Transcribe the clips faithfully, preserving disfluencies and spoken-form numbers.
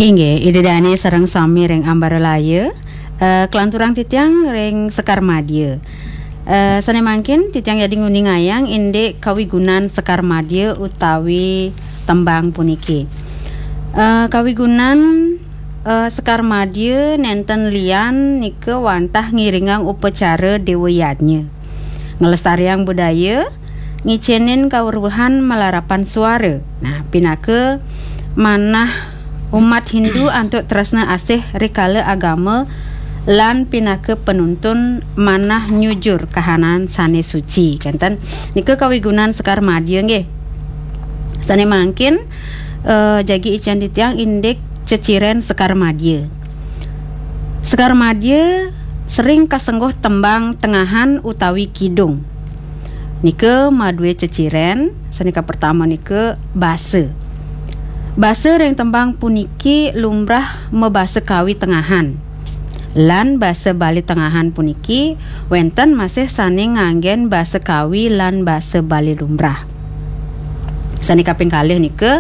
Inge, idedane sareng sami ring Ambarelaya, uh, kelanturang titiang ring Sekar Madya. Uh, sane mangkin titiang yadi nguning ayang inde kawigunan Sekar Madya utawi tembang puniki. Uh, kawigunan uh, Sekar Madya nenten lian nike wantah ngiringang upacara Dewa Yadnya. Ngelestariang budaya, ngicenin kawruhan melarapan suara. Nah, pinake manah umat Hindu antuk tresna asih rikala agama lan pinake penuntun manah nyujur kahanan sane suci. Kenten nike kawigunan Sekar Madya nggih. Sane mangkin uh, jagi ican ditiang indik ceciren Sekar Madya. Sekar Madya sering kasengguh tembang tengahan utawi kidung. Nike madue ceciren, sanika pertama nike basa. Basa ring tembang puniki lumrah mebasa kawi tengahan. Lan basa bali tengahan puniki wenten masih sane nganggen basa kawi lan basa bali lumrah. Sani kaping kalih nike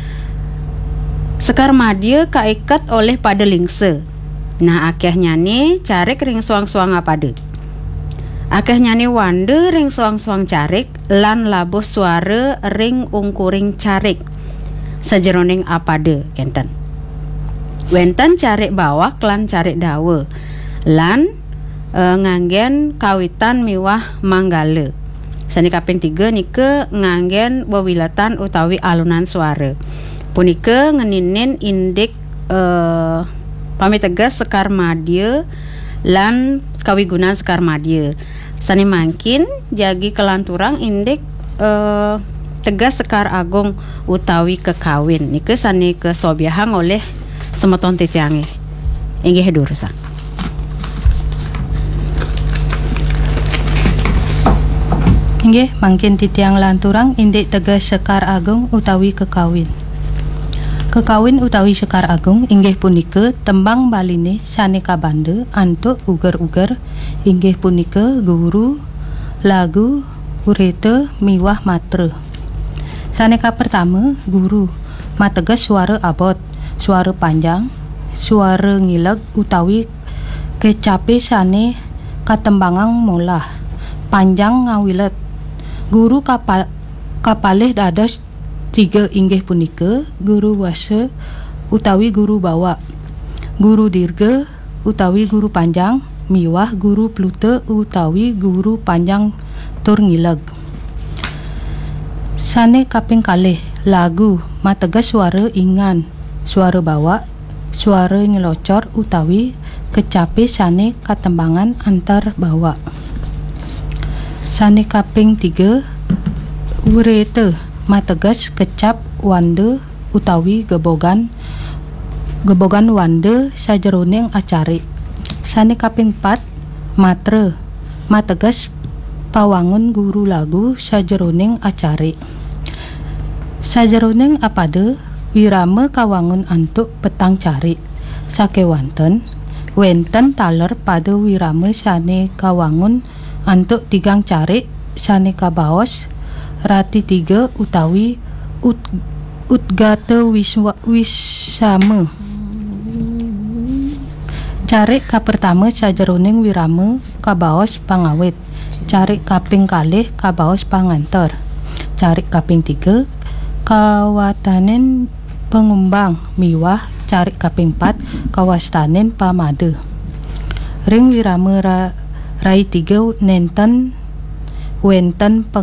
Sekar Madya kaiket oleh pada lingse. Nah akeh nyane carik ring suang-suang apada. Akeh nyane wande ring suang-suang carik lan labuh suara ring ungkuring carik. Sajeroning apada kenten. Wenten carik bawah lan carik dawa. Lan e, nganggen kawitan miwah manggala. Sani kaping tiga nike nganggen wewilatan utawi alunan suara. Punike ngeninin indik e, pamiteges Sekar Madya lan kawigunan Sekar Madya. Sani mangkin jagi kelanturang indik e, tegas Sekar Agung utawi kekawin nike sane kesobiahang oleh semeton titiange inggih durusan. Inggih mangkin titiang lanturang indik tegas Sekar Agung utawi kekawin. Kekawin utawi Sekar Agung inggih punika tembang baline sane kabanda antuk uger-uger inggih punika guru, lagu, urete miwah matre. Saneka pertama guru mateges suara abot, suara panjang, suara ngileg utawi kecape sane katembangang molah, panjang ngawilet. Guru kapal kapalih dados tiga inggih punika guru wase utawi guru bawa, guru dirga utawi guru panjang, miwah guru plute utawi guru panjang tur ngileg. Sane kaping kalih lagu mateges suara ingan, suara bawa, suara nyelocor utawi kecape sane katembangan antar bawa. Sane kaping tiga urete mateges kecap wande utawi gebogan gebogan wande sajeroning acari. Sane kaping pat matre mateges pawangun guru lagu sajeroning acari. Sajeroning apada wirame kawangun antuk petang cari. Sakewanten wenten taler pada wirame sane kawangun antuk tigang cari sane kabaos rati tiga utawi ut, utgate wiswa, wisame. Cari ka pertama sajeroning wirame kabaos pangawit. Cari kaping kalih kabaos panganter. Cari kaping tiga kawatanen pengumbang miwah. Cari kaping pat kawastanen pamade. Ring wirame ra, rai tiga nenten wenten